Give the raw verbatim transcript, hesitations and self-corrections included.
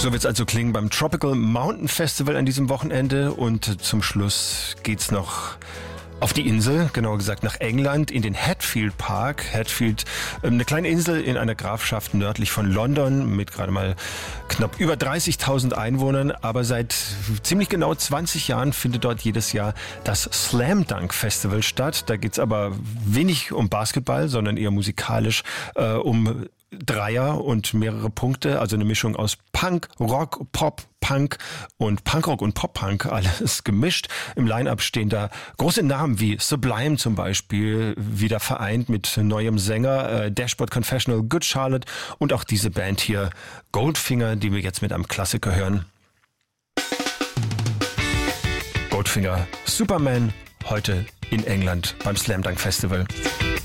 So wird's also klingen beim Tropical Mountain Festival an diesem Wochenende. Und zum Schluss geht's noch auf die Insel, genauer gesagt nach England, in den Hatfield Park. Hatfield, eine kleine Insel in einer Grafschaft nördlich von London mit gerade mal knapp über dreißigtausend Einwohnern. Aber seit ziemlich genau zwanzig Jahren findet dort jedes Jahr das Slam Dunk Festival statt. Da geht's aber wenig um Basketball, sondern eher musikalisch äh, um Dreier und mehrere Punkte, also eine Mischung aus Punk, Rock, Pop, Punk und Punkrock und Pop-Punk, alles gemischt. Im Line-Up stehen da große Namen wie Sublime zum Beispiel, wieder vereint mit neuem Sänger, äh, Dashboard Confessional, Good Charlotte und auch diese Band hier, Goldfinger, die wir jetzt mit einem Klassiker hören. Goldfinger, Superman, heute in England beim Slam Dunk Festival.